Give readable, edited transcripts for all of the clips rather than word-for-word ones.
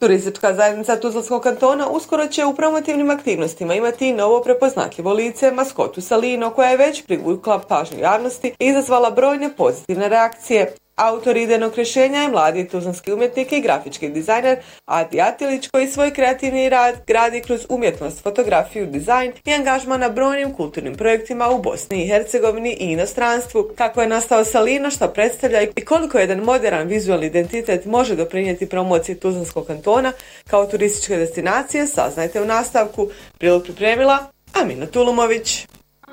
Turistička zajednica Tuzlanskog kantona uskoro će u promotivnim aktivnostima imati novo prepoznatljivo lice, maskotu Salino, koja je već privukla pažnju javnosti i izazvala brojne pozitivne reakcije. Autor idejnog rješenja je mladi tuzlanski umjetnik i grafički dizajner Adi Atilić, koji svoj kreativni rad gradi kroz umjetnost, fotografiju, dizajn i angažman na brojnim kulturnim projektima u Bosni i Hercegovini i inostranstvu. Kako je nastao Salino, što predstavlja i koliko jedan moderan vizualni identitet može doprinijeti promociji Tuzlanskog kantona kao turističke destinacije, saznajte u nastavku. Prilog pripremila Amina Tulumović.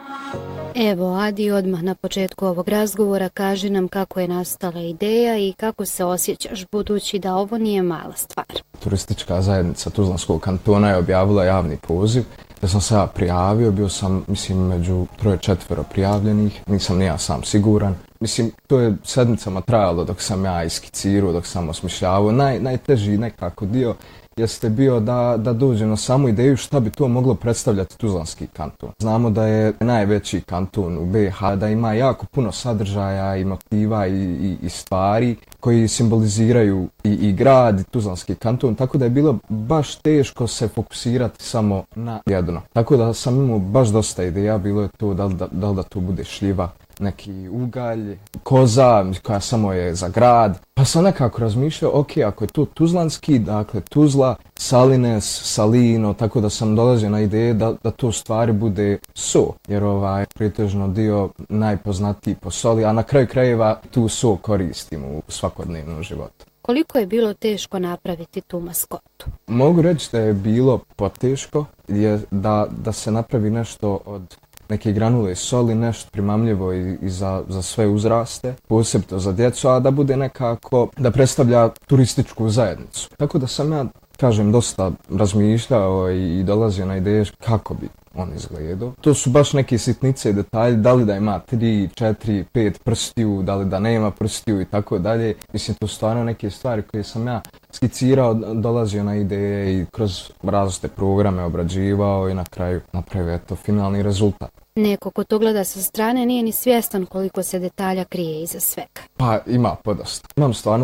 Evo, Adi, odmah na početku ovog razgovora kaži nam kako je nastala ideja i kako se osjećaš, budući da ovo nije mala stvar. Turistička zajednica Tuzlanskog kantona je objavila javni poziv. Da sam se ja prijavio, bio sam, među 3-4 prijavljenih, nisam ni ja sam siguran. To je sedmicama trajalo dok sam ja iskicirao, dok sam osmišljavao. Najteži nekako dio jeste bio da dođem na samu ideju šta bi to moglo predstavljati Tuzlanski kanton. Znamo da je najveći kanton u BiH, da ima jako puno sadržaja i motiva i stvari koji simboliziraju i grad i Tuzlanski kanton, tako da je bilo baš teško se fokusirati samo na jedno. Tako da sam imao baš dosta ideja, bilo je to da li da to bude šljiva, neki ugalj, koza koja samo je za grad. Pa sam nekako razmišljao, ok, ako je to tuzlanski, dakle Tuzla, Salines, Salino, tako da sam dolazio na ideje da to stvari bude so, jer pretežno dio najpoznatiji po soli, a na kraju krajeva tu so koristimo u svakodnevnom životu. Koliko je bilo teško napraviti tu maskotu? Mogu reći da je bilo poteško, je da se napravi nešto od neke granule soli, nešto primamljivo i za sve uzraste, posebno za djecu, a da bude nekako, da predstavlja turističku zajednicu. Tako da sam ja, dosta razmišljao i dolazio na ideje kako bi on izgledao. To su baš neke sitnice i detalje, da li da ima 3, 4, 5 prstiju, da li da nema prstiju i tako dalje. To su stvarno neke stvari koje sam ja skicirao, dolazio na ideje i kroz različite programe obrađivao i na kraju napravio finalni rezultat. Neko ko to gleda sa strane nije ni svjestan koliko se detalja krije iza svega. Pa ima podosta. Imam stvarno